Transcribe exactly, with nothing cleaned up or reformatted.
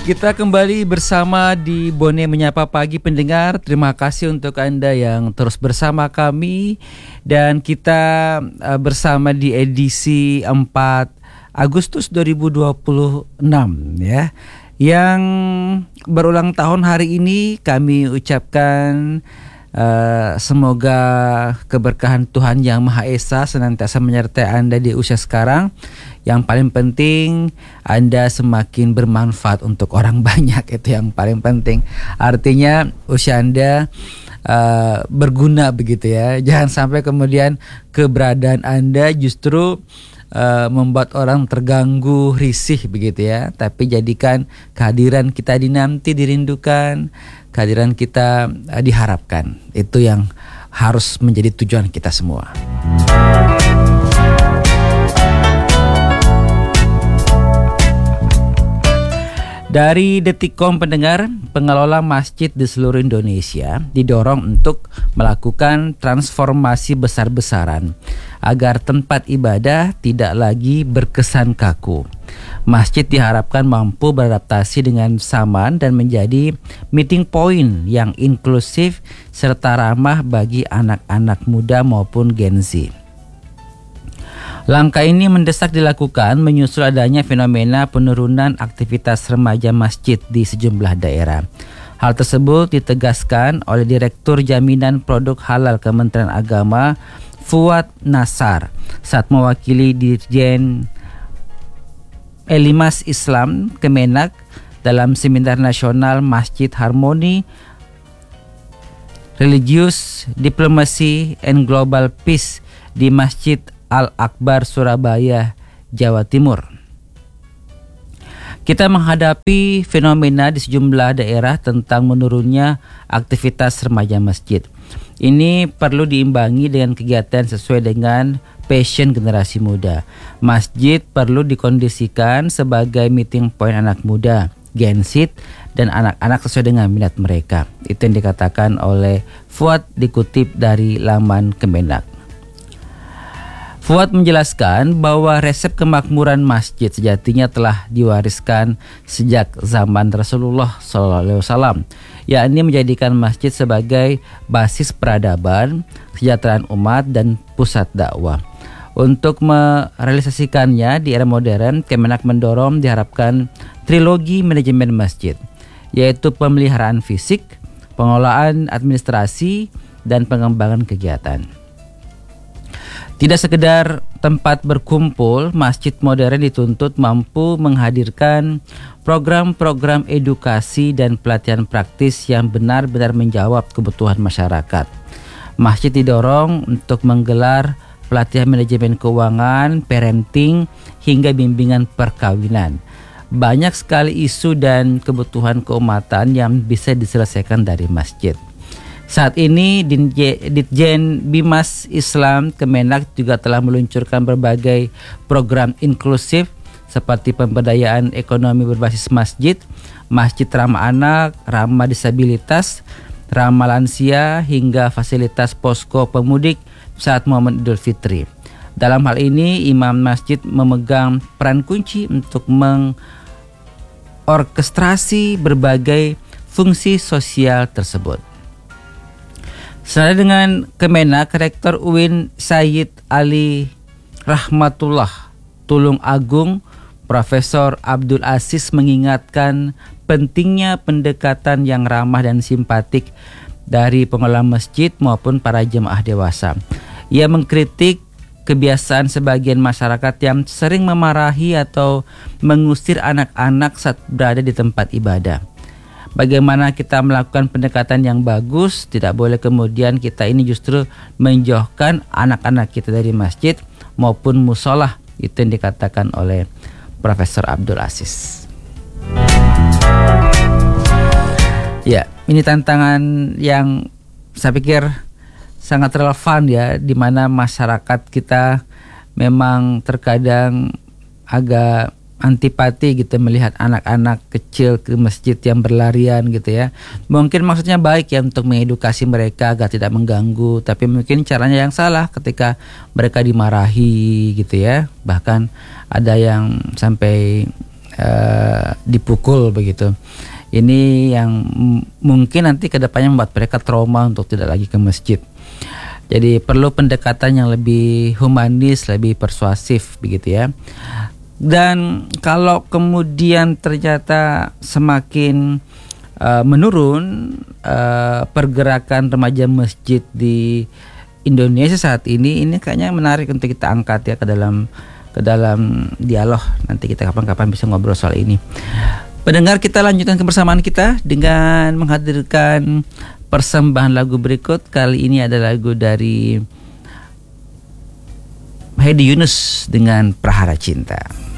Kita kembali bersama di Bone Menyapa Pagi pendengar. Terima kasih untuk Anda yang terus bersama kami. Dan kita uh, bersama di edisi empat Agustus dua ribu dua puluh enam ya. Yang berulang tahun hari ini kami ucapkan Uh, semoga keberkahan Tuhan Yang Maha Esa senantiasa menyertai Anda di usia sekarang. Yang paling penting Anda semakin bermanfaat untuk orang banyak, itu yang paling penting. Artinya usia Anda uh, berguna begitu ya. Jangan sampai kemudian keberadaan Anda justru uh, membuat orang terganggu, risih begitu ya. Tapi jadikan kehadiran kita dinanti, dirindukan, kehadiran kita uh, diharapkan. Itu yang harus menjadi tujuan kita semua. Dari Detikcom pendengar, pengelola masjid di seluruh Indonesia didorong untuk melakukan transformasi besar-besaran agar tempat ibadah tidak lagi berkesan kaku. Masjid diharapkan mampu beradaptasi dengan zaman dan menjadi meeting point yang inklusif serta ramah bagi anak-anak muda maupun Gen Z. Langkah ini mendesak dilakukan menyusul adanya fenomena penurunan aktivitas remaja masjid di sejumlah daerah. Hal tersebut ditegaskan oleh Direktur Jaminan Produk Halal Kementerian Agama Fuad Nasar saat mewakili Dirjen Elimas Islam Kemenak dalam Seminar Nasional Masjid Harmoni Religious Diplomacy and Global Peace di Masjid Al-Akbar Surabaya, Jawa Timur. Kita menghadapi fenomena di sejumlah daerah tentang menurunnya aktivitas remaja masjid. Ini perlu diimbangi dengan kegiatan sesuai dengan passion generasi muda. Masjid perlu dikondisikan sebagai meeting point anak muda, Gen Z, dan anak-anak sesuai dengan minat mereka. Itu yang dikatakan oleh Fuad dikutip dari laman Kemenak. Fuad menjelaskan bahwa resep kemakmuran masjid sejatinya telah diwariskan sejak zaman Rasulullah shallallahu alaihi wasallam, yakni menjadikan masjid sebagai basis peradaban, kesejahteraan umat, dan pusat dakwah. Untuk merealisasikannya di era modern, Kemenak mendorong diharapkan trilogi manajemen masjid, yaitu pemeliharaan fisik, pengelolaan administrasi, dan pengembangan kegiatan. Tidak sekedar tempat berkumpul, masjid modern dituntut mampu menghadirkan program-program edukasi dan pelatihan praktis yang benar-benar menjawab kebutuhan masyarakat. Masjid didorong untuk menggelar pelatihan manajemen keuangan, parenting, hingga bimbingan perkawinan. Banyak sekali isu dan kebutuhan keumatan yang bisa diselesaikan dari masjid. Saat ini Ditjen Bimas Islam Kemenak juga telah meluncurkan berbagai program inklusif seperti pemberdayaan ekonomi berbasis masjid, masjid ramah anak, ramah disabilitas, ramah lansia, hingga fasilitas posko pemudik saat momen Idul Fitri. Dalam hal ini, imam masjid memegang peran kunci untuk mengorkestrasi berbagai fungsi sosial tersebut. Senada dengan Kemenak, Rektor U I N Sayyid Ali Rahmatullah Tulung Agung, Profesor Abdul Aziz mengingatkan pentingnya pendekatan yang ramah dan simpatik dari pengelola masjid maupun para jemaah dewasa. Ia mengkritik kebiasaan sebagian masyarakat yang sering memarahi atau mengusir anak-anak saat berada di tempat ibadah. Bagaimana kita melakukan pendekatan yang bagus, tidak boleh kemudian kita ini justru menjauhkan anak-anak kita dari masjid maupun musolah. Itu yang dikatakan oleh Profesor Abdul Aziz. Ya, ini tantangan yang saya pikir sangat relevan ya, di mana masyarakat kita memang terkadang agak antipati gitu melihat anak-anak kecil ke masjid yang berlarian gitu ya. Mungkin maksudnya baik ya untuk mengedukasi mereka agar tidak mengganggu, tapi mungkin caranya yang salah ketika mereka dimarahi gitu ya. Bahkan ada yang sampai uh, dipukul begitu. Ini yang m- mungkin nanti kedepannya membuat mereka trauma untuk tidak lagi ke masjid. Jadi perlu pendekatan yang lebih humanis, lebih persuasif begitu ya. Dan kalau kemudian ternyata semakin uh, menurun uh, pergerakan remaja masjid di Indonesia saat ini, ini kayaknya menarik untuk kita angkat ya ke dalam ke dalam dialog. Nanti kita kapan-kapan bisa ngobrol soal ini. Pendengar, kita lanjutkan kebersamaan kita dengan menghadirkan persembahan lagu berikut. Kali ini ada lagu dari Hedi Yunus dengan Prahara Cinta.